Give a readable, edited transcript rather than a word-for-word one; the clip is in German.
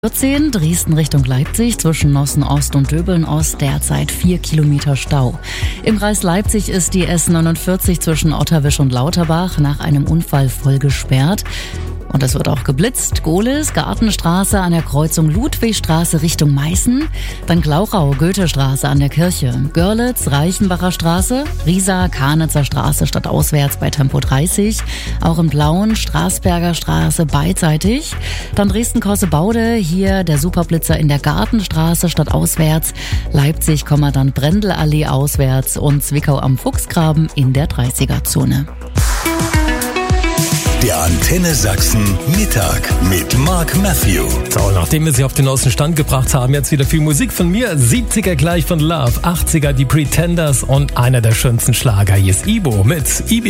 14, Dresden Richtung Leipzig zwischen Nossen-Ost und Döbeln-Ost derzeit 4 Kilometer Stau. Im Kreis Leipzig ist die S49 zwischen Otterwisch und Lauterbach nach einem Unfall voll gesperrt. Und es wird auch geblitzt. Gohlis, Gartenstraße an der Kreuzung Ludwigstraße Richtung Meißen. Dann Glauchau, Goethestraße an der Kirche. Görlitz, Reichenbacher Straße. Riesa, Karnitzer Straße stadtauswärts bei Tempo 30. Auch in Plauen, Straßberger Straße beidseitig. Dann Dresden-Kossebaude, hier der Superblitzer in der Gartenstraße stadtauswärts. Leipzig, dann Brendelallee auswärts und Zwickau am Fuchsgraben in der 30er-Zone. Der Antenne Sachsen Mittag mit Mark Matthew. So, nachdem wir Sie auf den neuesten Stand gebracht haben, jetzt wieder viel Musik von mir. 70er gleich von Love, 80er die Pretenders und einer der schönsten Schlager. Hier ist Ibo mit Ibi.